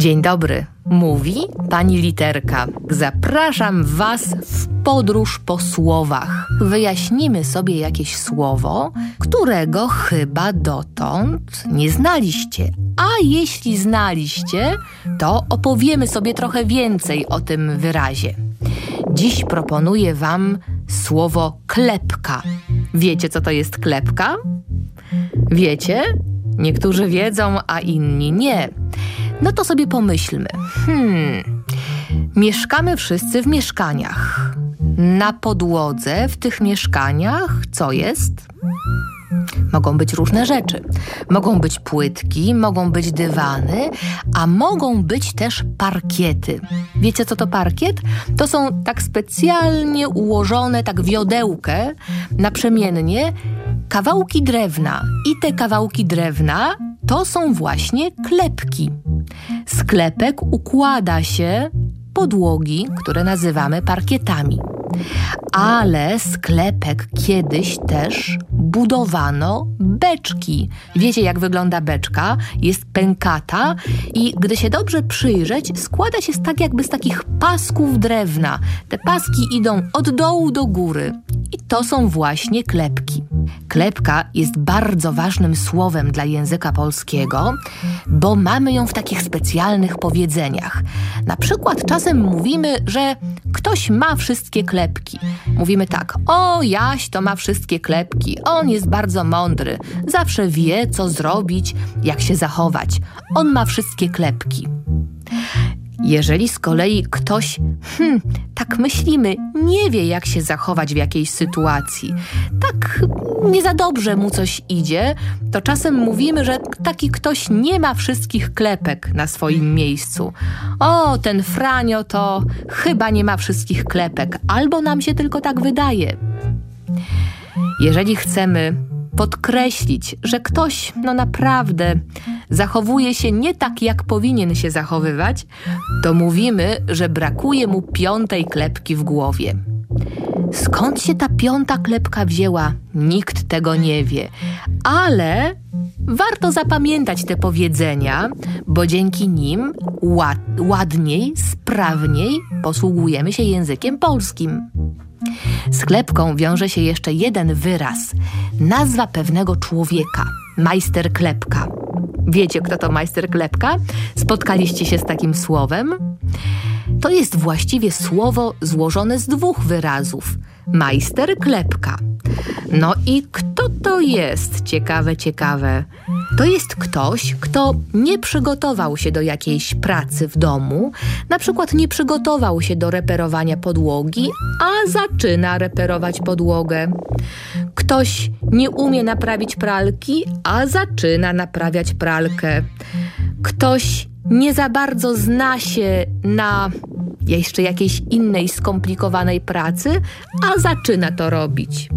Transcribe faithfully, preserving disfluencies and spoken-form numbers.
Dzień dobry, mówi pani Literka. Zapraszam was w podróż po słowach. Wyjaśnimy sobie jakieś słowo, którego chyba dotąd nie znaliście. A jeśli znaliście, to opowiemy sobie trochę więcej o tym wyrazie. Dziś proponuję wam słowo klepka. Wiecie, co to jest klepka? Wiecie? Niektórzy wiedzą, a inni nie. No to sobie pomyślmy. Hmm, mieszkamy wszyscy w mieszkaniach. Na podłodze w tych mieszkaniach co jest? Mogą być różne rzeczy. Mogą być płytki, mogą być dywany, a mogą być też parkiety. Wiecie, co to parkiet? To są tak specjalnie ułożone, tak wiodełkę, naprzemiennie, kawałki drewna. I te kawałki drewna to są właśnie klepki. Z klepek układa się podłogi, które nazywamy parkietami. Ale z klepek kiedyś też budowano beczki. Wiecie, jak wygląda beczka? Jest pękata i gdy się dobrze przyjrzeć, składa się z tak jakby z takich pasków drewna. Te paski idą od dołu do góry. I to są właśnie klepki. Klepka jest bardzo ważnym słowem dla języka polskiego, bo mamy ją w takich specjalnych powiedzeniach. Na przykład czasem mówimy, że ktoś ma wszystkie klepki. Mówimy tak: o, Jaś to ma wszystkie klepki, on jest bardzo mądry, zawsze wie, co zrobić, jak się zachować. On ma wszystkie klepki. Jeżeli z kolei ktoś, hmm, tak myślimy, nie wie, jak się zachować w jakiejś sytuacji, tak nie za dobrze mu coś idzie, to czasem mówimy, że taki ktoś nie ma wszystkich klepek na swoim miejscu. O, ten Franio to chyba nie ma wszystkich klepek, albo nam się tylko tak wydaje. Jeżeli chcemy podkreślić, że ktoś no naprawdę zachowuje się nie tak, jak powinien się zachowywać, to mówimy, że brakuje mu piątej klepki w głowie. Skąd się ta piąta klepka wzięła? Nikt tego nie wie. Ale warto zapamiętać te powiedzenia, bo dzięki nim ład, ładniej, sprawniej posługujemy się językiem polskim. Z klepką wiąże się jeszcze jeden wyraz. Nazwa pewnego człowieka. Majster klepka. Wiecie, kto to majster klepka? Spotkaliście się z takim słowem? To jest właściwie słowo złożone z dwóch wyrazów. Majster klepka. No i kto to jest? Ciekawe, ciekawe. To jest ktoś, kto nie przygotował się do jakiejś pracy w domu, na przykład nie przygotował się do reperowania podłogi, a zaczyna reperować podłogę. Ktoś nie umie naprawić pralki, a zaczyna naprawiać pralkę. Ktoś nie za bardzo zna się na jeszcze jakiejś innej skomplikowanej pracy, a zaczyna to robić.